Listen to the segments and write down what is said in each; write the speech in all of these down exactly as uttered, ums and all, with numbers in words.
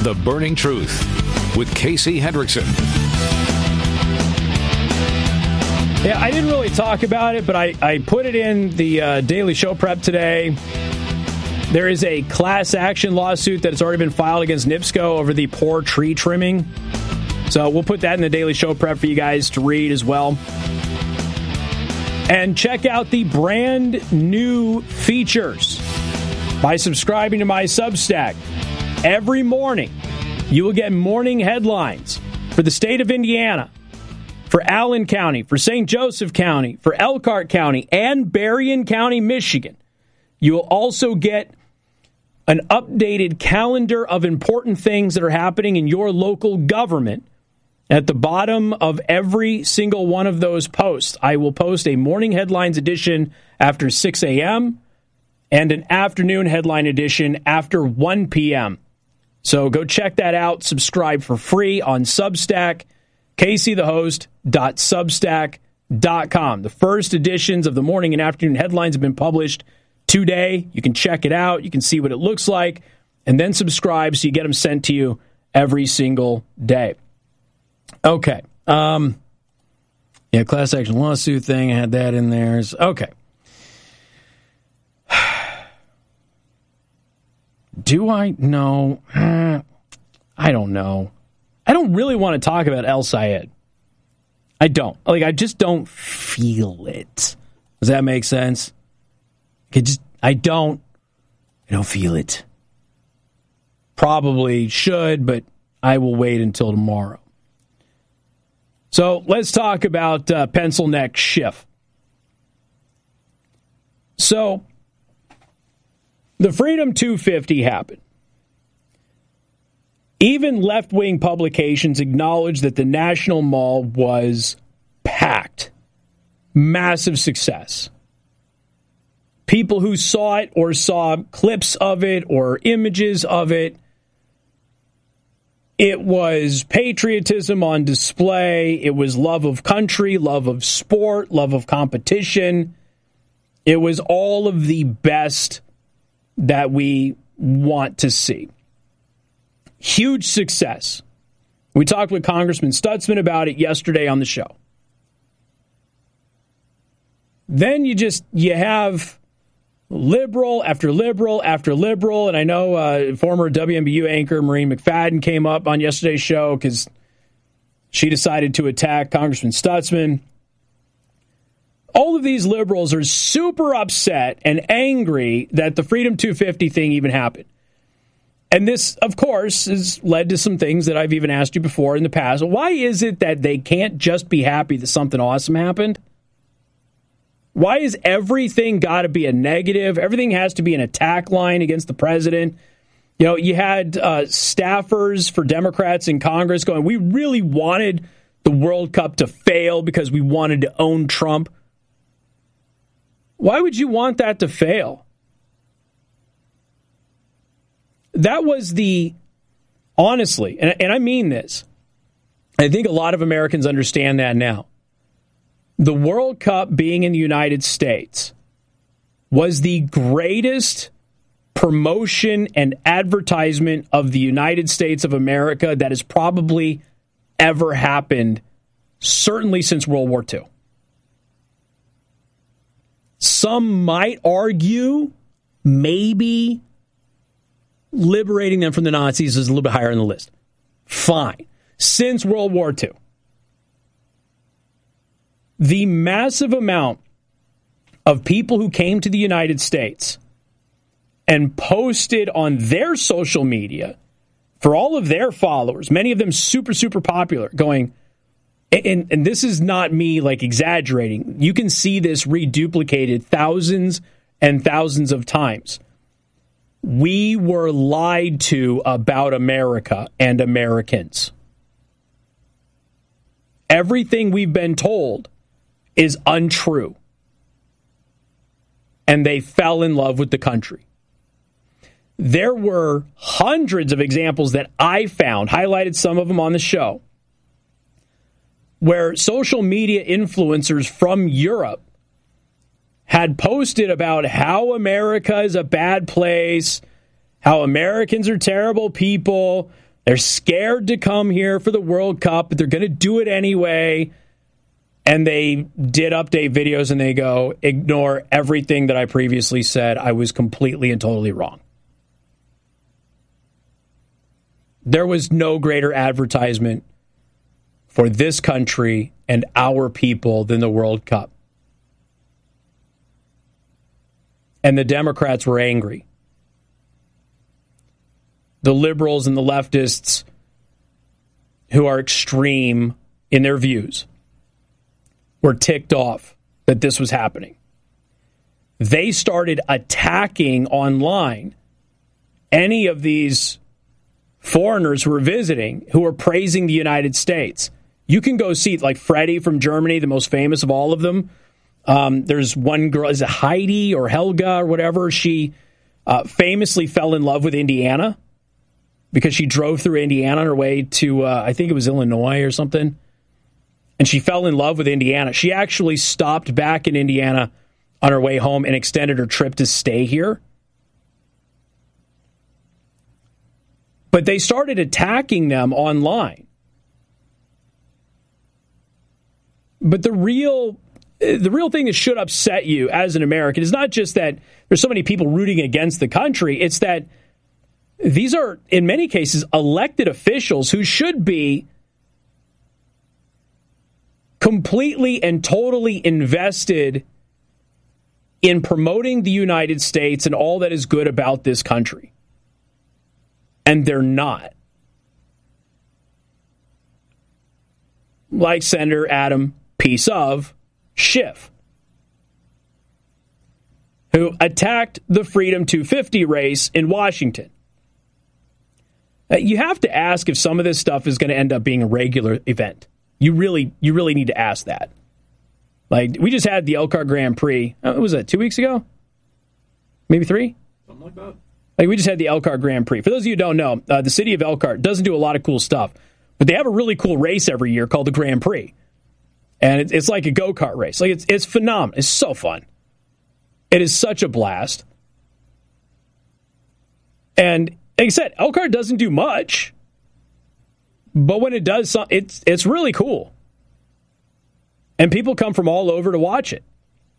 The Burning Truth with Casey Hendrickson. Yeah, I didn't really talk about it, but I, I put it in the uh, Daily Show prep today. There is a class action lawsuit that has already been filed against NIPSCO over the poor tree trimming. So we'll put that in the Daily Show prep for you guys to read as well. And check out the brand new features by subscribing to my Substack. Every morning, you will get morning headlines for the state of Indiana, for Allen County, for Saint Joseph County, for Elkhart County, and Berrien County, Michigan. You will also get an updated calendar of important things that are happening in your local government. At the bottom of every single one of those posts, I will post a morning headlines edition after six a.m. and an afternoon headline edition after one p.m. So go check that out. Subscribe for free on Substack, casey the host dot substack dot com. The first editions of the morning and afternoon headlines have been published today. You can check it out. You can see what it looks like. And then subscribe so you get them sent to you every single day. Okay. Um, yeah, class action lawsuit thing. I had that in there. Okay. Do I know? I don't know. I don't really want to talk about El Sayed. I don't. Like, I just don't feel it. Does that make sense? I just, I don't, I don't feel it. Probably should, but I will wait until tomorrow. So let's talk about uh, Pencil Neck Schiff. So the Freedom two fifty happened. Even left-wing publications acknowledged that the National Mall was packed. Massive success. People who saw it or saw clips of it or images of it, it was patriotism on display. It was love of country, love of sport, love of competition. It was all of the best that we want to see. Huge success. We talked with Congressman Stutzman about it yesterday on the show. Then you just, you have liberal after liberal after liberal, and I know uh, former W M B U anchor Maureen McFadden came up on yesterday's show because she decided to attack Congressman Stutzman. All of these liberals are super upset and angry that the Freedom two fifty thing even happened. And this, of course, has led to some things that I've even asked you before in the past. Why is it that they can't just be happy that something awesome happened? Why is everything got to be a negative? Everything has to be an attack line against the president. You know, you had uh, staffers for Democrats in Congress going, we really wanted the World Cup to fail because we wanted to own Trump. Why would you want that to fail? That was the, honestly, and, and I mean this, I think a lot of Americans understand that now. The World Cup being in the United States was the greatest promotion and advertisement of the United States of America that has probably ever happened, certainly since World War Two. Some might argue maybe liberating them from the Nazis is a little bit higher on the list. Fine. Since World War Two. The massive amount of people who came to the United States and posted on their social media for all of their followers, many of them super, super popular, going, and, and this is not me like exaggerating. You can see this reduplicated thousands and thousands of times. We were lied to about America and Americans. Everything we've been told is untrue. And they fell in love with the country. There were hundreds of examples that I found, highlighted some of them on the show, where social media influencers from Europe had posted about how America is a bad place, how Americans are terrible people, They're scared to come here for the World Cup, but they're going to do it anyway. And they did update videos and they go, ignore everything that I previously said. I was completely and totally wrong. There was no greater advertisement for this country and our people than the World Cup. And the Democrats were angry. The liberals and the leftists who are extreme in their views were ticked off that this was happening. They started attacking online any of these foreigners who were visiting who were praising the United States. You can go see, like Freddie from Germany, the most famous of all of them. Um, there's one girl, is it Heidi or Helga or whatever? She uh, famously fell in love with Indiana because she drove through Indiana on her way to, uh, I think it was Illinois or something. And she fell in love with Indiana. She actually stopped back in Indiana on her way home and extended her trip to stay here. But they started attacking them online. But the real the real thing that should upset you as an American is not just that there's so many people rooting against the country. It's that these are, in many cases, elected officials who should be completely and totally invested in promoting the United States and all that is good about this country. And they're not. Like Senator Adam Piece of Schiff, who attacked the Freedom two fifty race in Washington. You have to ask if some of this stuff is going to end up being a regular event. You really, you really need to ask that. Like, we just had the Elkhart Grand Prix. Uh, what was that, two weeks ago? Maybe three? Something like that. Like, we just had the Elkhart Grand Prix. For those of you who don't know, uh, the city of Elkhart doesn't do a lot of cool stuff, but they have a really cool race every year called the Grand Prix. And it, it's like a go-kart race. Like, it's, it's phenomenal. It's so fun. It is such a blast. And like I said, Elkhart doesn't do much, but when it does, it's it's really cool. And people come from all over to watch it.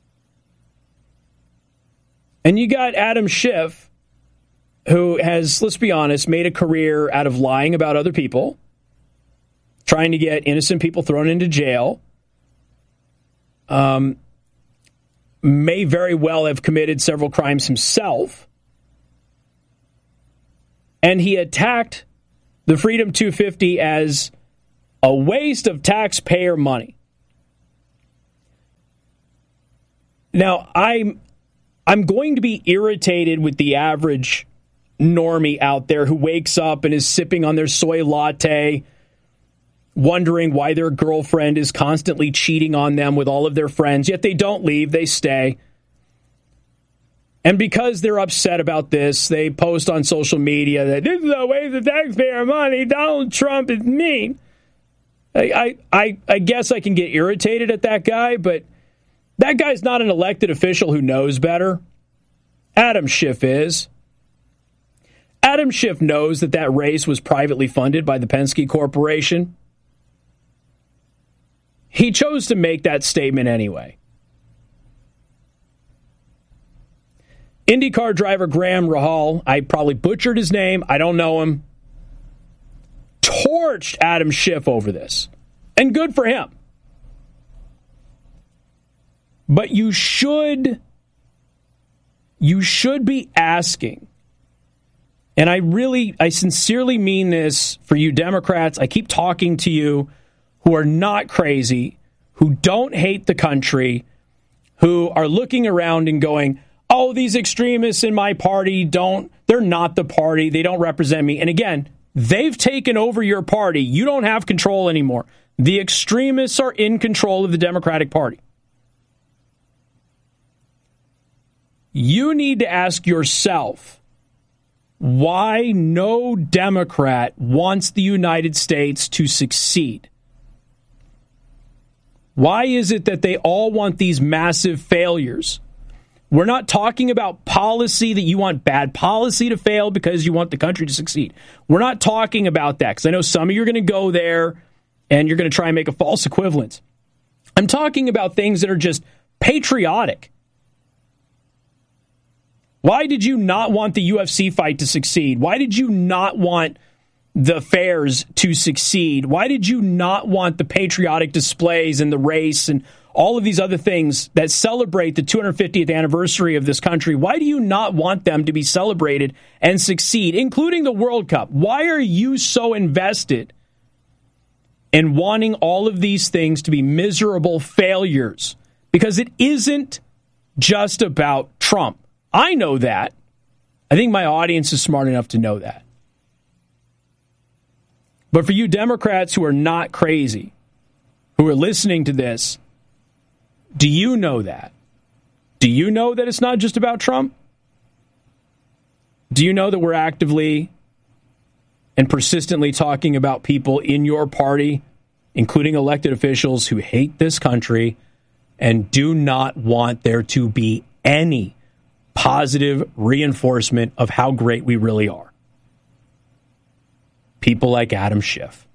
And you got Adam Schiff, who has, let's be honest, made a career out of lying about other people, trying to get innocent people thrown into jail, um, may very well have committed several crimes himself. And he attacked the Freedom two fifty as a waste of taxpayer money. Now, I'm I'm going to be irritated with the average normie out there who wakes up and is sipping on their soy latte, wondering why their girlfriend is constantly cheating on them with all of their friends, yet they don't leave, they stay. And because they're upset about this, they post on social media that this is a waste of taxpayer money. Donald Trump is mean. I, I, I guess I can get irritated at that guy, but that guy's not an elected official who knows better. Adam Schiff is. Adam Schiff knows that that race was privately funded by the Penske Corporation. He chose to make that statement anyway. IndyCar driver Graham Rahal, I probably butchered his name, I don't know him, torched Adam Schiff over this. And good for him. But you should, you should be asking, and I really, I sincerely mean this for you Democrats, I keep talking to you who are not crazy, who don't hate the country, who are looking around and going, oh, these extremists in my party don't, they're not the party, they don't represent me. And again, they've taken over your party. You don't have control anymore. The extremists are in control of the Democratic Party. You need to ask yourself why no Democrat wants the United States to succeed. Why is it that they all want these massive failures? We're not talking about policy that you want bad policy to fail because you want the country to succeed. We're not talking about that because I know some of you are going to go there and you're going to try and make a false equivalence. I'm talking about things that are just patriotic. Why did you not want the U F C fight to succeed? Why did you not want the fairs to succeed? Why did you not want the patriotic displays and the race and all of these other things that celebrate the two hundred fiftieth anniversary of this country? Why do you not want them to be celebrated and succeed, including the World Cup? Why are you so invested in wanting all of these things to be miserable failures? Because it isn't just about Trump. I know that. I think my audience is smart enough to know that. But for you Democrats who are not crazy, who are listening to this, do you know that? Do you know that it's not just about Trump? Do you know that we're actively and persistently talking about people in your party, including elected officials, who hate this country and do not want there to be any positive reinforcement of how great we really are? People like Adam Schiff.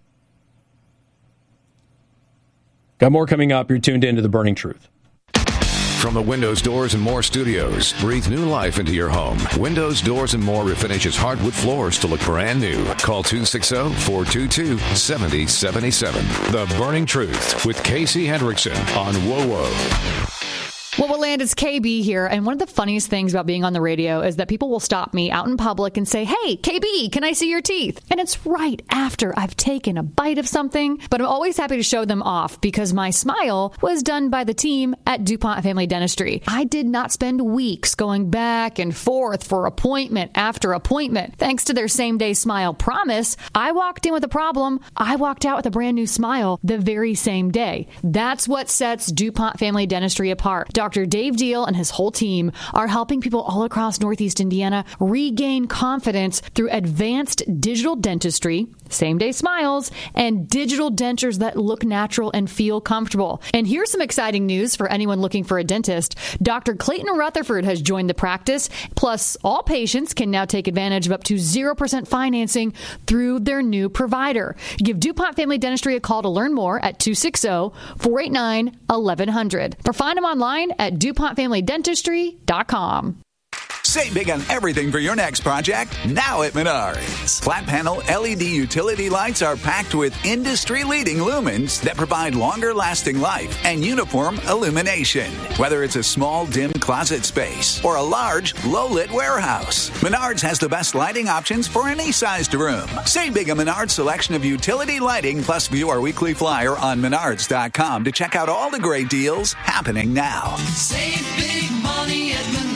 Got more coming up. You're tuned into The Burning Truth. From the Windows, Doors, and More studios, breathe new life into your home. Windows, Doors, and More refinishes hardwood floors to look brand new. Call two six zero, four two two, seven zero seven seven. The Burning Truth with Casey Hendrickson on W O W O. Well, well, land, it's K B here, and one of the funniest things about being on the radio is that people will stop me out in public and say, "Hey, K B, can I see your teeth?" And it's right after I've taken a bite of something, but I'm always happy to show them off because my smile was done by the team at DuPont Family Dentistry. I did not spend weeks going back and forth for appointment after appointment. Thanks to their same-day smile promise, I walked in with a problem, I walked out with a brand new smile the very same day. That's what sets DuPont Family Dentistry apart. Doctor Dave Deal and his whole team are helping people all across Northeast Indiana regain confidence through advanced digital dentistry, same-day smiles, and digital dentures that look natural and feel comfortable. And here's some exciting news for anyone looking for a dentist. Doctor Clayton Rutherford has joined the practice. Plus, all patients can now take advantage of up to zero percent financing through their new provider. Give DuPont Family Dentistry a call to learn more at two six zero, four eight nine, one one zero zero or find them online at DuPont Family Dentistry dot com. Save big on everything for your next project now at Menards. Flat panel L E D utility lights are packed with industry-leading lumens that provide longer lasting life and uniform illumination. Whether it's a small, dim closet space or a large, low-lit warehouse, Menards has the best lighting options for any sized room. Save big on Menards' selection of utility lighting, plus view our weekly flyer on Menards dot com to check out all the great deals happening now. Save big money at Menards.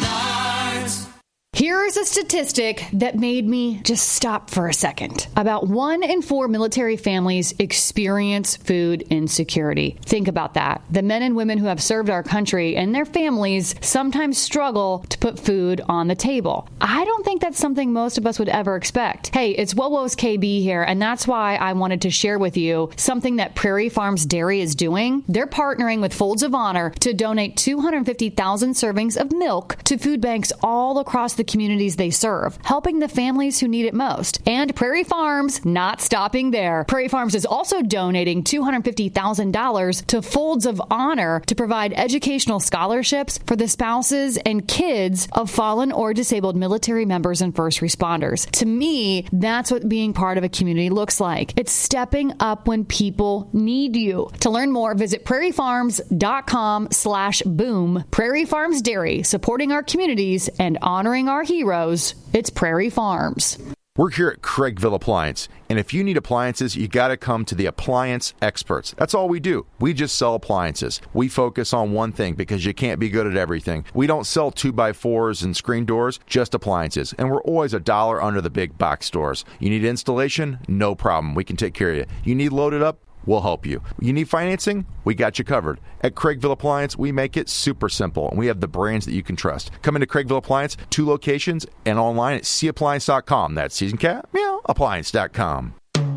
Here's a statistic that made me just stop for a second. About one in four military families experience food insecurity. Think about that. The men and women who have served our country and their families sometimes struggle to put food on the table. I don't think that's something most of us would ever expect. Hey, it's W O W O's K B here, and that's why I wanted to share with you something that Prairie Farms Dairy is doing. They're partnering with Folds of Honor to donate two hundred fifty thousand servings of milk to food banks all across the communities they serve, helping the families who need it most. And Prairie Farms not stopping there. Prairie Farms is also donating two hundred fifty thousand dollars to Folds of Honor to provide educational scholarships for the spouses and kids of fallen or disabled military members and first responders. To me, that's what being part of a community looks like. It's stepping up when people need you. To learn more, visit prairie farms dot com slash boom. Prairie Farms Dairy, supporting our communities and honoring our heroes. It's Prairie Farms. We're here at Craigville Appliance, and if you need appliances, you got to come to the appliance experts. That's all we do. We just sell appliances. We focus on one thing because you can't be good at everything. We don't sell two by fours and screen doors, just appliances, and we're always a dollar under the big box stores. You need installation? No problem. We can take care of you. You need loaded up? We'll help you. You need financing? We got you covered. At Craigville Appliance, we make it super simple, and we have the brands that you can trust. Come into Craigville Appliance, two locations, and online at c appliance dot com. That's season cat, meow, appliance dot com.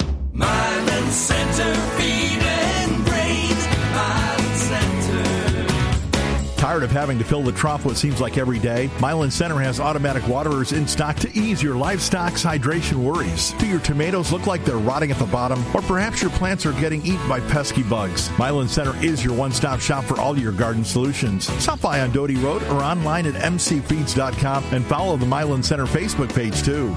Mylan Center, feet and brain. Mylan Center. Tired of having to fill the trough what seems like every day? Milan Center has automatic waterers in stock to ease your livestock's hydration worries. Do your tomatoes look like they're rotting at the bottom? Or perhaps your plants are getting eaten by pesky bugs? Milan Center is your one-stop shop for all your garden solutions. Stop by on Doty Road or online at m c feeds dot com and follow the Milan Center Facebook page too.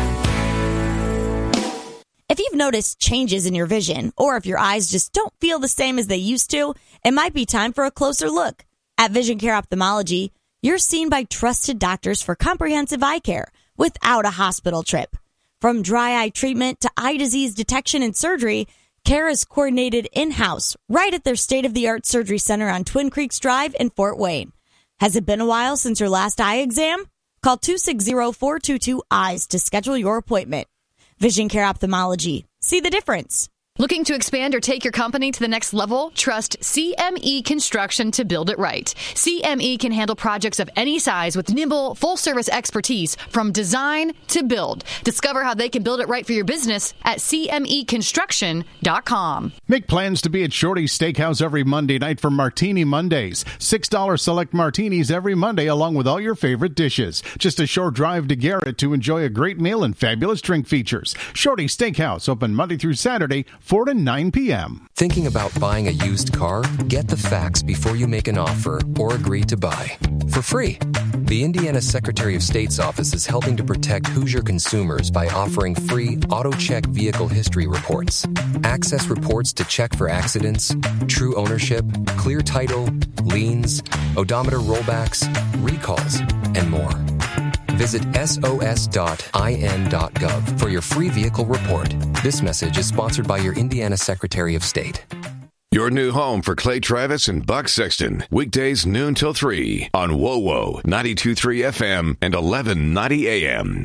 If you've noticed changes in your vision, or if your eyes just don't feel the same as they used to, it might be time for a closer look. At Vision Care Ophthalmology, you're seen by trusted doctors for comprehensive eye care without a hospital trip. From dry eye treatment to eye disease detection and surgery, care is coordinated in-house right at their state-of-the-art surgery center on Twin Creeks Drive in Fort Wayne. Has it been a while since your last eye exam? Call two six zero, four two two, eyes to schedule your appointment. Vision Care Ophthalmology. See the difference. Looking to expand or take your company to the next level? Trust C M E Construction to build it right. C M E can handle projects of any size with nimble, full-service expertise from design to build. Discover how they can build it right for your business at c m e construction dot com. Make plans to be at Shorty's Steakhouse every Monday night for Martini Mondays. six dollars select martinis every Monday along with all your favorite dishes. Just a short drive to Garrett to enjoy a great meal and fabulous drink features. Shorty's Steakhouse, open Monday through Saturday, four to nine p.m. Thinking about buying a used car? Get the facts before you make an offer or agree to buy. For free. The Indiana Secretary of State's office is helping to protect Hoosier consumers by offering free AutoCheck vehicle history reports. Access reports to check for accidents, true ownership, clear title, liens, odometer rollbacks, recalls, and more. Visit S O S dot I N dot gov for your free vehicle report. This message is sponsored by your Indiana Secretary of State. Your new home for Clay Travis and Buck Sexton. Weekdays noon till three on W O W O ninety-two point three F M and eleven ninety A M.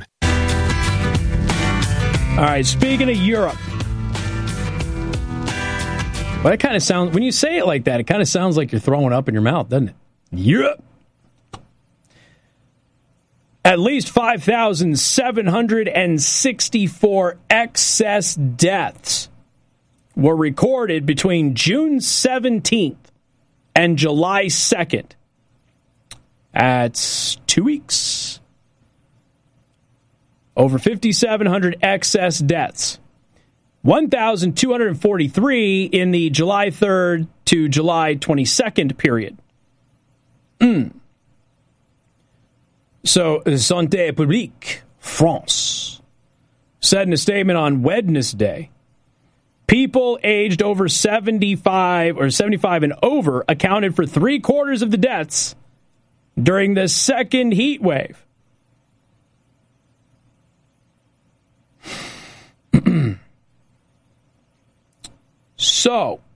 All right, speaking of Europe. Well, that kind of sounds, when you say it like that, it kind of sounds like you're throwing up in your mouth, doesn't it? Europe. At least five thousand seven hundred sixty-four excess deaths were recorded between June seventeenth and July second. That's two weeks. Over five thousand seven hundred excess deaths. one thousand two hundred forty-three in the July third to July twenty-second period. Mm. So, Santé Publique France said in a statement on Wednesday, people aged over seventy-five or seventy-five and over accounted for three quarters of the deaths during the second heat wave. So,